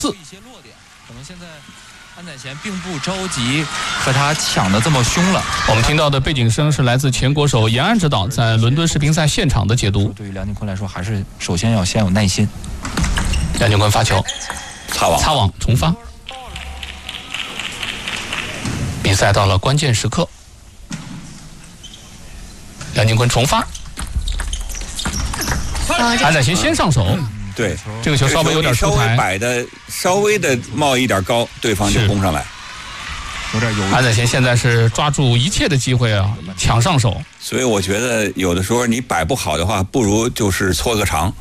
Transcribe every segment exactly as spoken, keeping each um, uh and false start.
四。一些落点，可能现在安宰贤并不着急和他抢的这么凶了。 我们听到的背景声是来自前国手严安指导在伦敦世乒赛现场的解读。 对于梁靖昆来说，还是首先要先有耐心。 梁靖昆发球， 擦网， 擦网重发。比赛到了关键时刻，梁靖昆重发。安宰贤先上手。 对， 这个球稍微有点出台， 稍微摆的稍微的冒一点高，对方就攻上来， 有点犹豫。 安宰贤现在是抓住一切的机会啊，抢上手。 所以我觉得有的时候你摆不好的话，不如就是搓个长，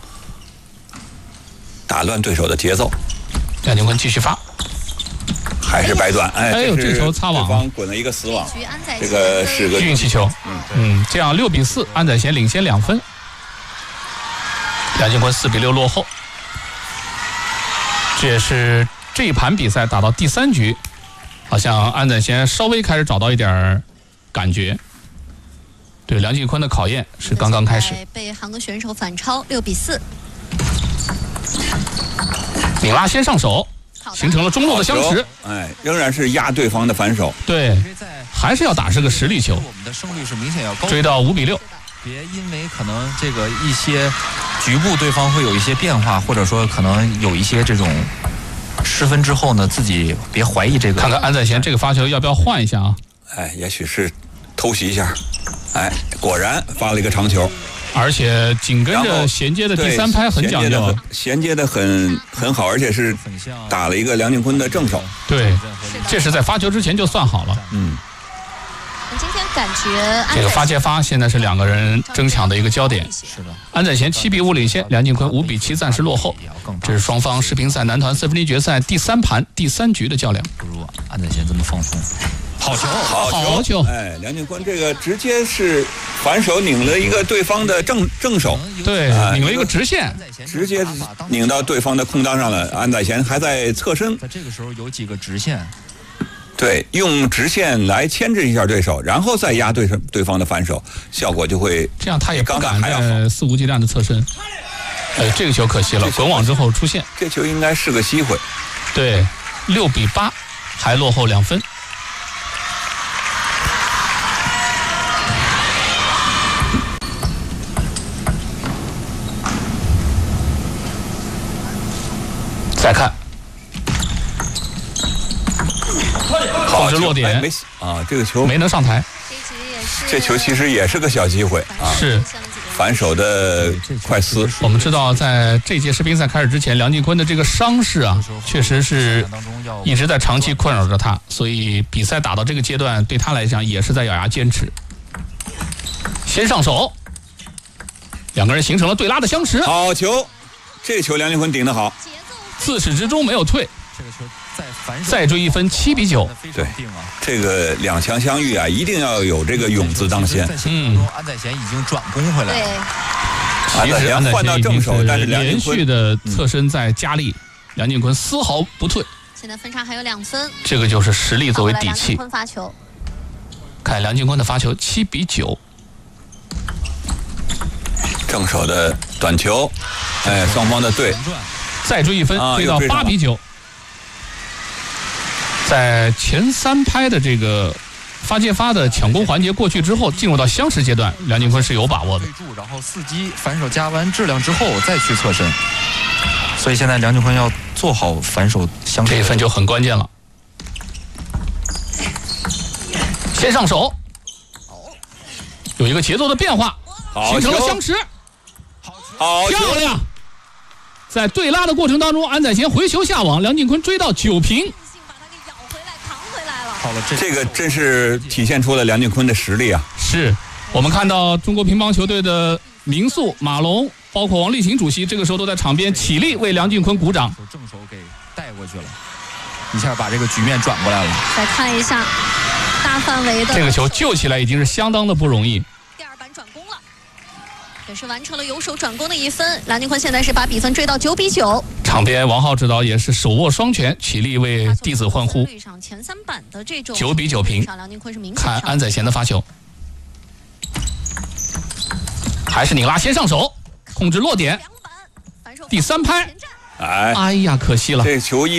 打乱对手的节奏。 梁靖昆继续发， 还是摆短，哎， 哎呦，这球擦网， 对方滚了一个死网，这个是个运气球。嗯嗯，这样六比四，安宰贤领先两分。梁靖昆四比六落后，这也是这一盘比赛打到第三局，好像安宰贤稍微开始找到一点感觉。对梁靖昆的考验是刚刚开始。 被韩国选手反超六比四。 拧拉先上手，形成了中路的相持。 哎，仍然是压对方的反手。 对，还是要打是个实力球。 我们的胜率是明显要高。 追到五比六。 别因为可能这个一些局部对方会有一些变化，或者说可能有一些这种失分之后呢，自己别怀疑这个。 看看安宰贤这个发球要不要换一下啊？ 哎，也许是偷袭一下。哎，果然发了一个长球， 而且紧跟着衔接的第三拍很讲究， 衔接的很很好，而且是打了一个梁靖昆的正手。 对，这是在发球之前就算好了。 嗯。 今天感觉这个发接发现在是两个人争抢的一个焦点。 是的， 安宰贤七比五领先，梁靖昆五比七暂时落后。这是双方世乒赛男团四分之一决赛第三盘第三局的较量。 不如安宰贤这么放松。好球， 好球！ 好球！ 哎，梁靖昆这个直接是反手拧了一个对方的正正手， 对，拧了一个直线， 直接拧到对方的空当上了。安宰贤还在侧身， 在这个时候有几个直线。 对，用直线来牵制一下对手，然后再压对手对方的反手，效果就会这样，他也不敢再肆无忌惮的侧身。哎，这个球可惜了，滚网之后出线。 这球应该是个机会。 对，六比八，还落后两分。再看。控制落点， 没啊，这个球没能上台。 这球其实也是个小机会啊， 是反手的快撕。 我们知道，在这届世乒赛开始之前，梁靖昆的这个伤势啊，确实是一直在长期困扰着他，所以比赛打到这个阶段，对他来讲也是在咬牙坚持。先上手，两个人形成了对拉的相持。 好球，这个球梁靖昆顶得好， 自始至终没有退。 这个球再反手再追一分，七比九。 对，这个两强相遇啊，一定要有这个勇字当先。 嗯，安宰贤已经转攻回来了。 其实安宰贤已经是连续的侧身在加力，梁靖昆丝毫不退。 现在分差还有两分， 这个就是实力作为底气。 发球， 看梁靖昆的发球，七比九。 正手的短球，哎，双方的对， 再追一分，追到八比九。在前三拍的这个发接发的抢攻环节过去之后，进入到相持阶段，梁靖昆是有把握的。 然后伺机反手加完质量之后再去侧身，所以现在梁靖昆要做好反手相持， 这一分就很关键了。先上手，有一个节奏的变化，形成了相持， 好漂亮！在对拉的过程当中，安宰贤回球下网，梁靖昆追到九平。 好了， 这个真是体现出了梁靖昆的实力啊！ 是我们看到中国乒乓球队的名宿马龙，包括王励勤主席，这个时候都在场边起立为梁靖昆鼓掌。 正手给带过去了，一下把这个局面转过来了。 再看一下大范围的这个球救起来已经是相当的不容易。 第二板转攻了，也是完成了由守转攻的一分。梁靖昆现在是把比分追到九比九。 场边王浩指导也是手握双拳，起立为弟子欢呼。九比九平。看安宰贤的发球，还是拧拉先上手，控制落点。第三拍， 哎， 哎呀，可惜了。 这球一